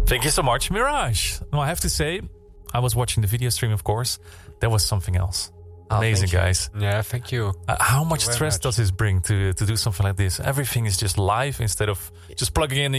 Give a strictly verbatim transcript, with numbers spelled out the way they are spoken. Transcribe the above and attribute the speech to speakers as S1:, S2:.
S1: Thank you so much, Mirage. No, I have to say, I was watching the video stream, of course. There was something else. Amazing,
S2: oh,
S1: guys.
S2: Yeah, thank you.
S1: Uh, how much
S2: Thank you
S1: stress
S2: much.
S1: does this bring to to do something like this? Everything is just live instead of just plugging in